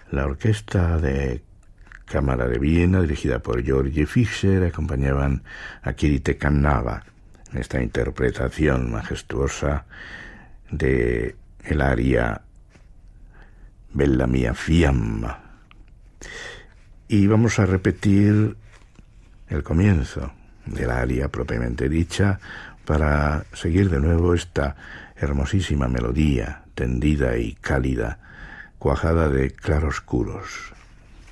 La orquesta de Cámara de Viena, dirigida por György Fischer, acompañaban a Kirite Kannava en esta interpretación majestuosa de el aria Bella mia fiamma. Y vamos a repetir el comienzo del aria propiamente dicha para seguir de nuevo esta hermosísima melodía tendida y cálida, cuajada de claroscuros.